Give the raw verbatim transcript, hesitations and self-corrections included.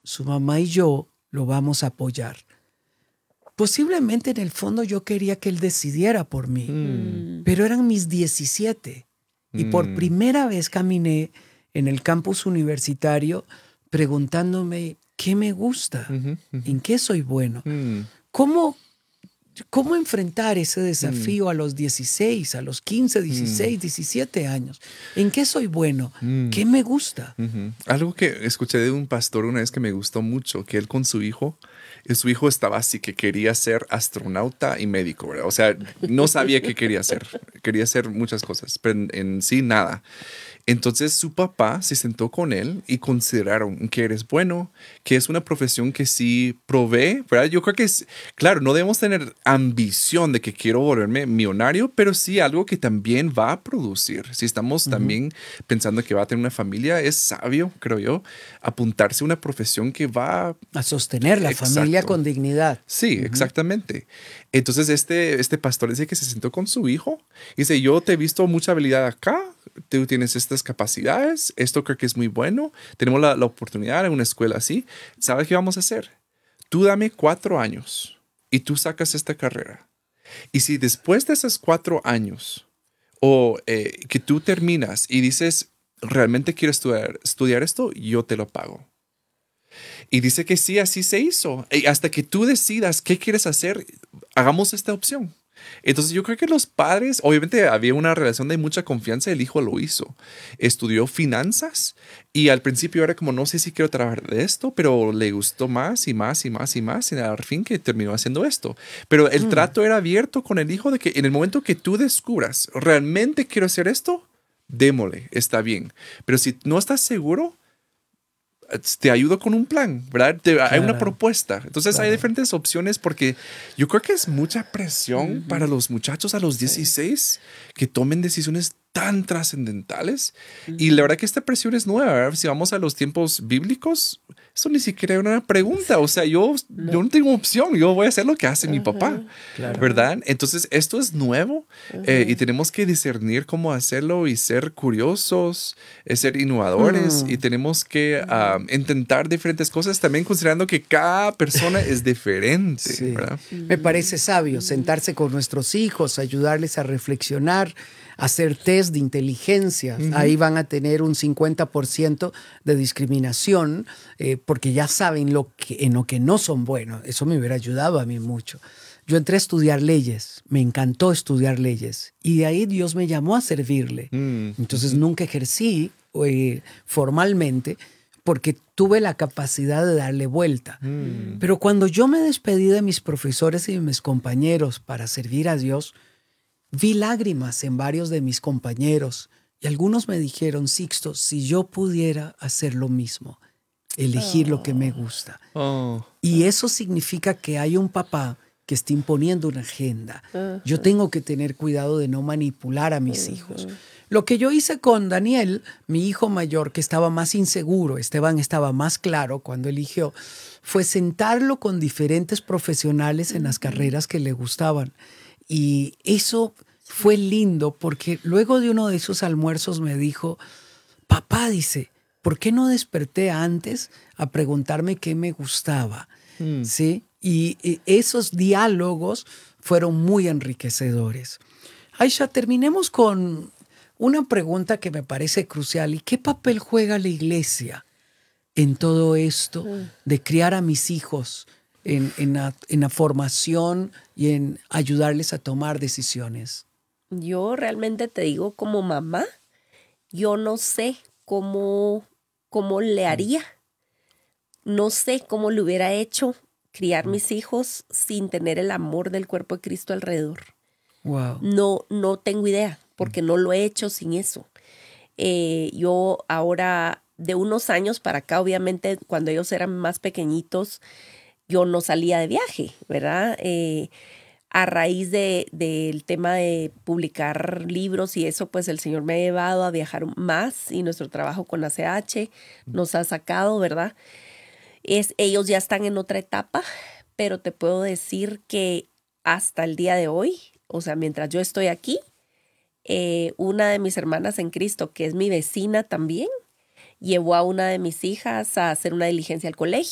su mamá y yo lo vamos a apoyar. Posiblemente en el fondo yo quería que él decidiera por mí, Mm. pero eran mis diecisiete. Y por Mm. primera vez caminé en el campus universitario preguntándome qué me gusta, Ujú, ujú. en qué soy bueno, Mm. cómo, cómo enfrentar ese desafío a los dieciséis, a los quince, dieciséis, diecisiete años. ¿En qué soy bueno? Mm. ¿Qué me gusta? Ujú. Algo que escuché de un pastor una vez que me gustó mucho, que él con su hijo, y su hijo estaba así que quería ser astronauta y médico, ¿verdad? O sea, no sabía qué quería hacer. Quería hacer muchas cosas, pero en, en sí nada. Entonces su papá se sentó con él y consideraron que eres bueno, que es una profesión que sí provee, ¿verdad? Yo creo que es, claro, no debemos tener ambición de que quiero volverme millonario, pero sí algo que también va a producir. Si estamos uh-huh. también pensando que va a tener una familia, es sabio, creo yo, apuntarse a una profesión que va a sostener la Exacto. familia con dignidad. Sí, uh-huh. exactamente. Entonces este, este pastor dice que se sentó con su hijo y dice, yo te he visto mucha habilidad acá, tú tienes estas capacidades, esto creo que es muy bueno, tenemos la, la oportunidad en una escuela así, ¿sabes qué vamos a hacer? Tú dame cuatro años y tú sacas esta carrera. Y si después de esos cuatro años o eh, que tú terminas y dices, realmente quiero estudiar, estudiar esto, yo te lo pago. Y dice que sí, así se hizo. Y hasta que tú decidas qué quieres hacer, hagamos esta opción. Entonces yo creo que los padres, obviamente había una relación de mucha confianza, el hijo lo hizo. Estudió finanzas y al principio era como, no sé si quiero trabajar de esto, pero le gustó más y más y más y más y al fin que terminó haciendo esto. Pero el mm. trato era abierto con el hijo de que en el momento que tú descubras, realmente quiero hacer esto, démosle, está bien. Pero si no estás seguro, te ayudo con un plan, ¿verdad? Te, claro, hay una propuesta. Entonces claro. hay diferentes opciones porque yo creo que es mucha presión uh-huh. para los muchachos a los dieciséis sí. que tomen decisiones tan trascendentales. Uh-huh. Y la verdad que esta presión es nueva, ¿verdad? Si vamos a los tiempos bíblicos, eso ni siquiera era una pregunta. O sea, yo no, yo no tengo opción. Yo voy a hacer lo que hace uh-huh. mi papá, claro. ¿verdad? Entonces, esto es nuevo uh-huh. eh, y tenemos que discernir cómo hacerlo y ser curiosos, eh, ser innovadores uh-huh. y tenemos que uh, intentar diferentes cosas, también considerando que cada persona es diferente, sí. ¿verdad? Me parece sabio sentarse con nuestros hijos, ayudarles a reflexionar, hacer test de inteligencia. Uh-huh. Ahí van a tener un cincuenta por ciento de discriminación eh, porque ya saben lo que, en lo que no son buenos. Eso me hubiera ayudado a mí mucho. Yo entré a estudiar leyes, me encantó estudiar leyes y de ahí Dios me llamó a servirle. Uh-huh. Entonces uh-huh. nunca ejercí eh, formalmente porque tuve la capacidad de darle vuelta. Uh-huh. Pero cuando yo me despedí de mis profesores y de mis compañeros para servir a Dios, vi lágrimas en varios de mis compañeros y algunos me dijeron, Sixto, si yo pudiera hacer lo mismo, elegir oh. lo que me gusta. Oh. Y eso significa que hay un papá que está imponiendo una agenda. Uh-huh. Yo tengo que tener cuidado de no manipular a mis uh-huh. hijos. Lo que yo hice con Daniel, mi hijo mayor, que estaba más inseguro, Esteban estaba más claro cuando eligió, fue sentarlo con diferentes profesionales en uh-huh. las carreras que le gustaban. Y eso fue lindo porque luego de uno de esos almuerzos me dijo, papá, dice, ¿por qué no desperté antes a preguntarme qué me gustaba? Mm. ¿Sí? Y, y esos diálogos fueron muy enriquecedores. Aisha, terminemos con una pregunta que me parece crucial. ¿Y qué papel juega la iglesia en todo esto de criar a mis hijos en, en, la, en la formación y en ayudarles a tomar decisiones? Yo realmente te digo, como mamá, yo no sé cómo, cómo le haría. No sé cómo le hubiera hecho criar mis hijos sin tener el amor del cuerpo de Cristo alrededor. Wow. No, no tengo idea, porque no lo he hecho sin eso. Eh, yo ahora, de unos años para acá, obviamente, cuando ellos eran más pequeñitos, yo no salía de viaje, ¿verdad? Eh, a raíz de, del tema de publicar libros y eso, pues el Señor me ha llevado a viajar más y nuestro trabajo con A C H nos ha sacado, ¿verdad? Es, ellos ya están en otra etapa, pero te puedo decir que hasta el día de hoy, o sea, mientras yo estoy aquí, eh, una de mis hermanas en Cristo, que es mi vecina también, llevó a una de mis hijas a hacer una diligencia al colegio.